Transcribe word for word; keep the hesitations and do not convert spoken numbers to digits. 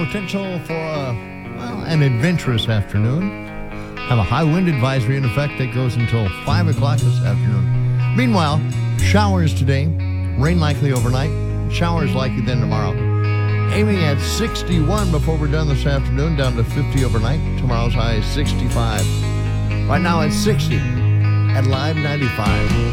potential for a, well, an adventurous afternoon. Have a high wind advisory in effect that goes until five o'clock this afternoon. Meanwhile, showers today, rain likely overnight, showers likely then tomorrow. Aiming at sixty-one before we're done this afternoon, down to fifty overnight. Tomorrow's high is sixty-five. Right now it's sixty at Live ninety-five.